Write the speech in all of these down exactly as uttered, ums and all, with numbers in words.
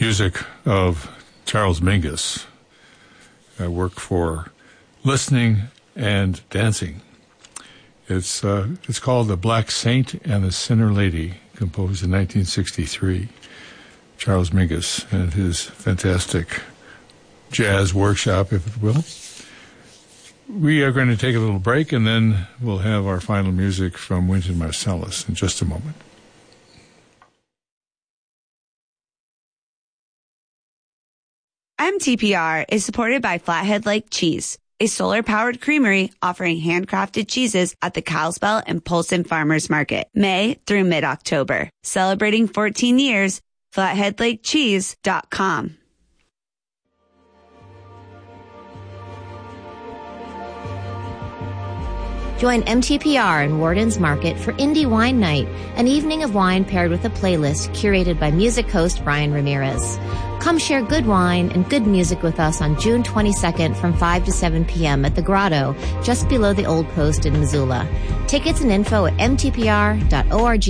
music of Charles Mingus. I work for Listening and Dancing. It's uh, it's called The Black Saint and the Sinner Lady, composed in nineteen sixty-three. Charles Mingus and his fantastic jazz workshop, if it will. We are going to take a little break, and then we'll have our final music from Wynton Marsalis in just a moment. M T P R is supported by Flathead Lake Cheese, a solar-powered creamery offering handcrafted cheeses at the Kalispell and Polson Farmers Market, May through mid-October. Celebrating fourteen years, flathead lake cheese dot com. Join M T P R in Warden's Market for Indie Wine Night, an evening of wine paired with a playlist curated by music host Brian Ramirez. Come share good wine and good music with us on June twenty-second from five to seven p.m. at the Grotto, just below the Old Post in Missoula. Tickets and info at m t p r dot org.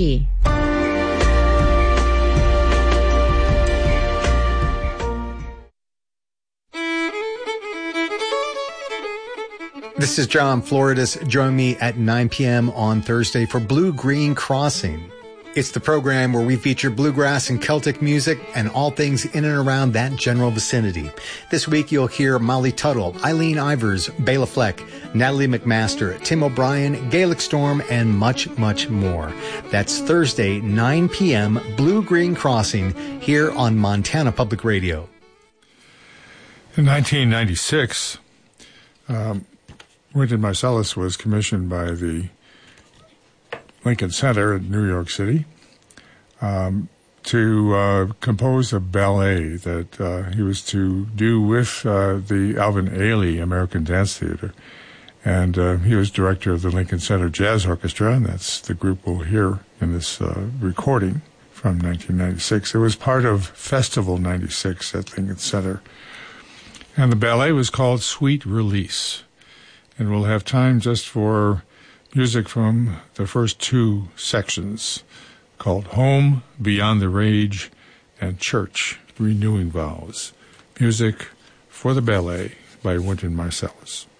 This is John Floridis. Join me at nine p.m. on Thursday for Blue Green Crossing. It's the program where we feature bluegrass and Celtic music and all things in and around that general vicinity. This week you'll hear Molly Tuttle, Eileen Ivers, Bela Fleck, Natalie McMaster, Tim O'Brien, Gaelic Storm, and much, much more. That's Thursday, nine p.m., Blue Green Crossing, here on Montana Public Radio. In nineteen ninety-six, um, Wynton Marsalis was commissioned by the Lincoln Center in New York City um, to uh, compose a ballet that uh, he was to do with uh, the Alvin Ailey American Dance Theater. And uh, he was director of the Lincoln Center Jazz Orchestra, and that's the group we'll hear in this uh, recording from nineteen ninety-six. It was part of Festival ninety-six at Lincoln Center. And the ballet was called Sweet Release. And we'll have time just for music from the first two sections, called Home, Beyond the Rage, and Church, Renewing Vows. Music for the ballet by Wynton Marsalis.